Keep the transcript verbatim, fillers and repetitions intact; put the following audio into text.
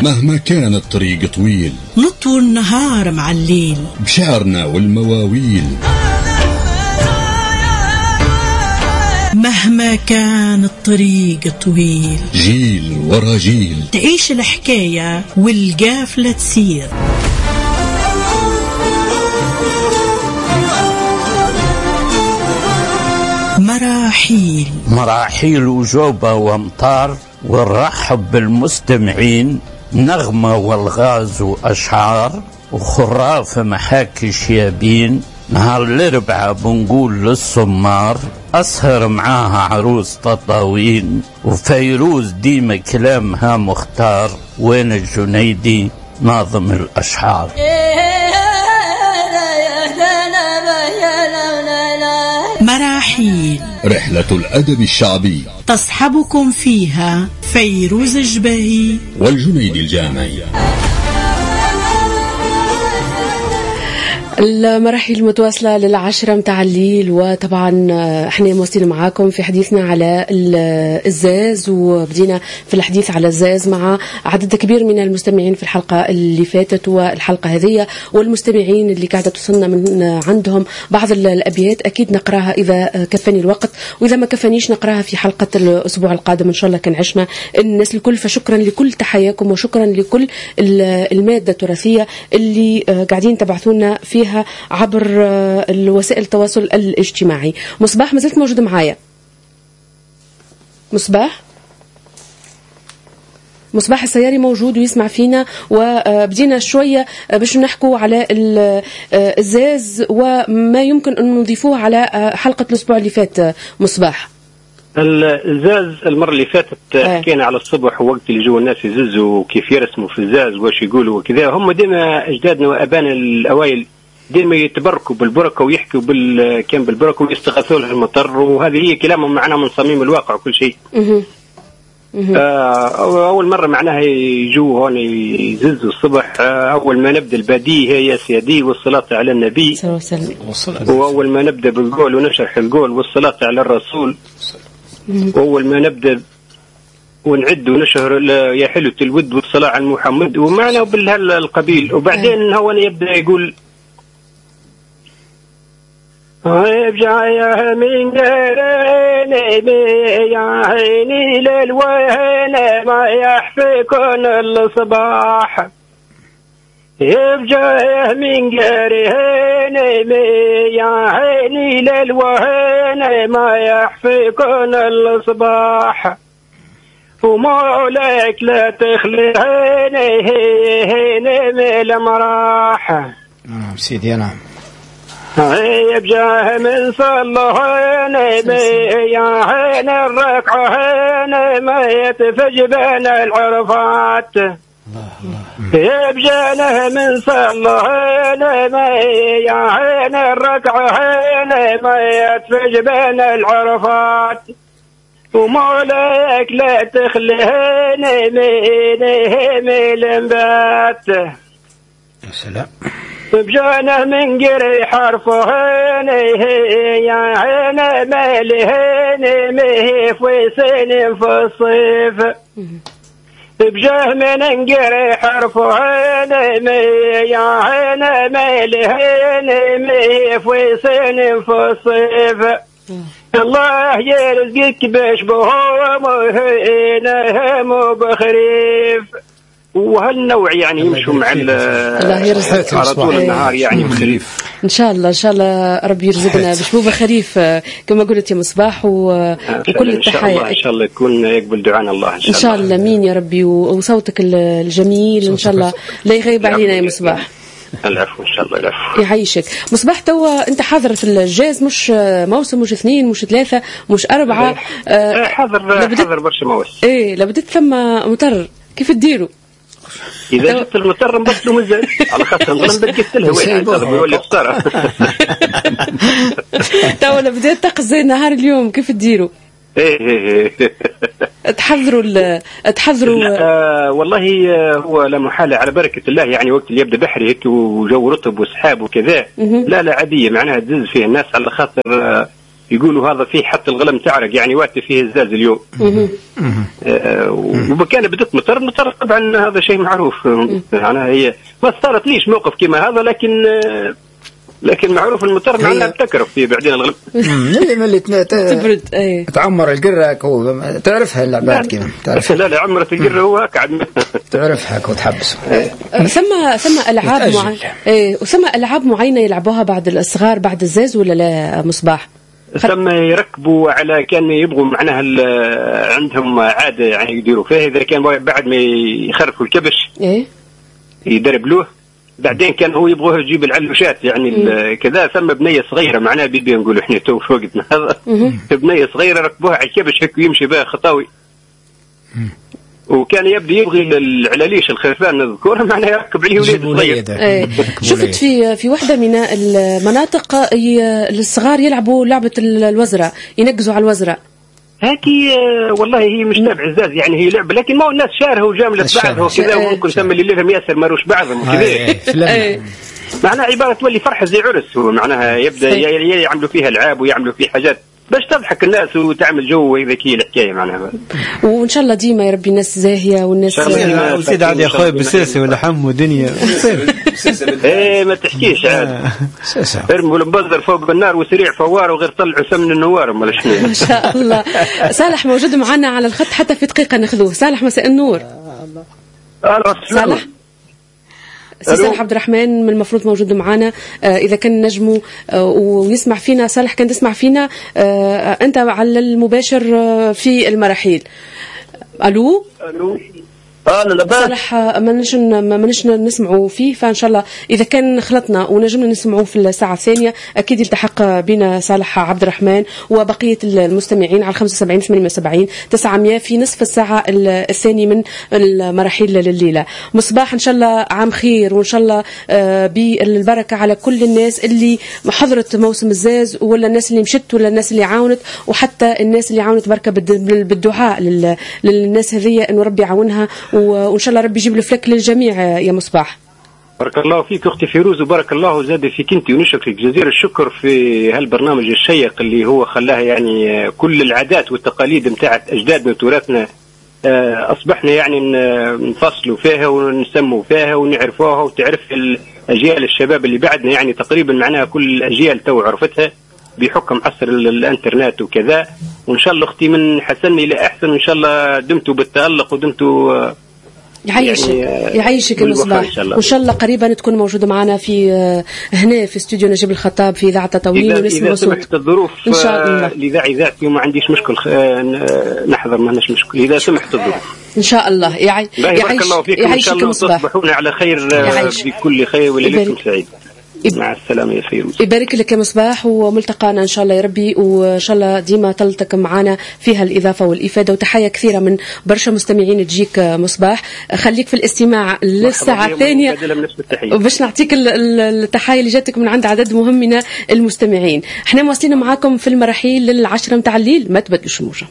مهما كان الطريق طويل نطوي النهار مع الليل بشعرنا والمواويل. مهما كان الطريق طويل جيل ورا جيل تعيش الحكاية والقافلة تسير. مراحيل مراحيل وجوبة وامطار، ونرحب بالمستمعين نغمة والغاز وأشعار وخراف محاكي شيابين. نهار الأربعاء بنقول للصمار أسهر معاها عروس تطاوين، وفيروز ديما كلامها مختار، وين الجنيدي ناظم الأشعار. مراحيل رحلة الأدب الشعبي تصحبكم فيها فيروز الجبهي والجنيدي الجامعي. المراحل المتواصلة للعشرة متاع الليل، وطبعا احنا موصلين معاكم في حديثنا على الزاز، وبدينا في الحديث على الزاز مع عدد كبير من المستمعين في الحلقة اللي فاتت والحلقة هذه، والمستمعين اللي قاعدة توصلنا من عندهم بعض الأبيات أكيد نقراها إذا كفاني الوقت، وإذا ما كفانيش نقراها في حلقة الأسبوع القادم إن شاء الله كان عشنا الناس الكل. فشكرا لكل تحياكم وشكرا لكل المادة التراثية اللي قاعدين تبعثونا في عبر الوسائل التواصل الاجتماعي. مصباح ما زلت موجود معايا؟ مصباح مصباح السياري موجود ويسمع فينا، وبدينا شوية باش نحكوا على الزاز وما يمكن أن نضيفوه على حلقة الأسبوع اللي فات. مصباح الزاز المرة اللي فاتت حكينا على الصبح ووقت اللي جو الناس يززوا كيف يرسموا في الزاز واش يقولوا وكذا. هم ديما أجدادنا وأبانا الأوائل ديما يتبركوا بالبركة ويحكوا بال كان بالبركة ويستغاثوا له المطر، وهذه هي كلامهم معنا من صميم الواقع وكل شيء. آه أول مرة معناها يجوا هون يززوا الصبح. آه أول ما نبدأ البديه يا سيدي والصلاة على النبي، وأول ما نبدأ بالقول ونشرح القول والصلاة على الرسول، وأول ما نبدأ ونعد ونشهر يا حلوة الود والصلاة على محمد ومعنا بالهالقبيل. وبعدين هو يبدأ يقول يا من قريني يا عيني للوين ما يحفكن الصباح، يبجاه من قريني يا عيني للوين ما يحفكن الصباح، ومولاك لا تخلي عيني هيني من المراح. نعم سيدي نعم. يبجاه من صلهين يا عين الركعين ما يتفج بين العرفات، يبجانه من صلهين يا عين الركعين ما يتفج بين العرفات، ومولاك لا تخليني مينه من الانبات. يا سلام. بجانه من قري حرفهين يا عين مالهين مهيف وسين في الصيف، بجاه من قري حرفهين يا عين مالهين مهيف وسين في الصيف، الله يرزقك بشبههم وهينهم بخريف. وهالنوع يعني يمشوا مع الله يرزقك على طول النهار يعني بخريف ان شاء الله. ان شاء الله ربي يرزقنا بشبوبه خريف كما قلت يا مصباح، وكل التحايا ان شاء الله يكون يقبل دعانا الله ان شاء, إن شاء الله. امين يا ربي. وصوتك الجميل ان شاء الله لا يغيب علينا يا مصباح. العفو ان شاء الله. العفو يعيشك. مصباح توا انت حاضر في الجاز، مش موسم مش اثنين مش ثلاثه مش اربعه. آه حاضر حاضر برشا مواسم. ايه لبدت ثم مطر كيف تديروا؟ إذا جبت المطر نبطلوا مزال على خاطر نقول بدقت الهواء ولا بصرة. تو ولا بديت تقزي نهار اليوم كيف تديروا؟ إيه تحضروا تحضروا. آه والله هو لا محالة على بركة الله يعني وقت اللي يبدأ بحري هيك وجو رطب وسحاب وكذا لا لا عادية معناها تزز فيه الناس على خاطر يقولوا هذا فيه حتى الغلم تعرق يعني وقت فيه الزاز اليوم. آه وكان بدت مطر مطر طبعا هذا شيء معروف. معناها هي ما صارت ليش موقف كما هذا لكن آه لكن معروف المطر معناها بتكرف فيه بعدين الغلم. اللي ملي تبرد ايه تعمر القرة هو تعرفها اللعبات كيما تعرفها. لا لا عمرة القرة هو قاعد تعرفها وتحبس. ثم ثم العاب معينة ايه وثم العاب معينة يلعبوها بعد الصغار بعد الزاز ولا لا مصباح؟ ثم يركبوا على كان يبغوا معناها عندهم عادة يعني يديروا فيها إذا كان بعد ما يخرفوا الكبش ايه يدربلوه بعدين كان هو يبغوه يجيب العلوشات يعني كذا. ثم بنية صغيرة معناها بيبي نقول احنا تو في وقتنا هذا بنية صغيرة ركبوها على الكبش هيك ويمشي بها خطاوي. وكان يبدي يبغي العلاليش الخرفان نذكرها معناها يركب عليه وليد صغير. ايه. شفت في في واحدة من المناطق الصغار يلعبوا لعبة الوزرة ينقزوا على الوزرة. هاكي والله هي مش تابع الزاز يعني هي لعبة لكن ما هو الناس شارها وجاملة بعضها وكذا وممكن ثم اللي لهم ياسر ماروش بعضهم وكذا. معناها عبارة تولي فرحة زي عرس هو معناها يبدأ يعملوا فيها العاب ويعملوا فيها حاجات باش تضحك الناس وتعمل جو ذكي الحكايه معناها. وان شاء الله ديما يا ربي الناس زاهيه والناس وسيد عاد يا خويا بالسلسله ولا حم ودنيا ايه ما تحكيش عاد ارموا المبذر فوق النار وسريع فوار وغير طلعوا سمن النوار ولا شنو. ما شاء الله. صالح موجود معنا على الخط حتى في دقيقه ناخذوه. صالح مساء النور. صالح سي صالح عبد الرحمن من المفروض موجود معنا. آه إذا كان نجمه آه ويسمع فينا. صالح كان تسمع فينا آه أنت على المباشر آه في المراحيل. ألو ألو اه صالح ما نش ما نش نسمعوا فيه فان شاء الله اذا كان خلطنا ونجمنا نسمعوه في الساعه الثانيه اكيد يلتحق بنا صالح عبد الرحمن وبقيه المستمعين على خمسة وسبعين ثمانية وسبعين تسعمية في نصف الساعه الثاني من المراحيل لليله. مصباح ان شاء الله عام خير وان شاء الله بالبركه على كل الناس اللي حضرت موسم الزاز ولا الناس اللي مشت ولا الناس اللي عاونت وحتى الناس اللي عاونت بركه بالدعاء للناس هذه انه ربي يعاونها وإن شاء الله ربي يجيب الفلك للجميع يا مصباح. بارك الله فيك أختي فيروز وبارك الله زاد فيك أنت ونشكرك جزيل الشكر في هالبرنامج الشيق اللي هو خلاها يعني كل العادات والتقاليد متاعت أجدادنا وتراثنا أصبحنا يعني نفصلوا فيها ونسموا فيها ونعرفوها وتعرف الأجيال الشباب اللي بعدنا يعني تقريبا معناها كل الأجيال تو عرفتها بحكم عصر الانترنت وكذا. وإن شاء الله أختي من حسن إلى أحسن وإن شاء الله دمتوا بالتألق ودمتوا يعيشك يعني يعيشك المصباح وإن شاء الله قريبا تكون موجودة معنا في هنا في استوديو نجيب الخطاب في إذاعة تطويل ونسمع إذا سمحت الظروف إن شاء الله الإذاعة ذاتي وما عنديش مشكل نحضر ما عندناش مشكل إذا سمحت الظروف إن شاء الله يعي يعيش يعيشك المصباح تصبحون على خير بكل خير وليلتكم سعيد. مع السلامة يا فيروز. يبارك لك يا مصباح وملتقانا إن شاء الله يا ربي وإن شاء الله ديما تلتقي معنا فيها الإضافة والإفادة وتحية كثيرة من برشا مستمعين تجيك مصباح. خليك في الاستماع للساعة الثانية باش نعطيك التحية اللي جاتك من عند عدد مهم من المستمعين. احنا مواصلين معاكم في المراحيل للعشرة متاع الليل ما تبدلوش موجة.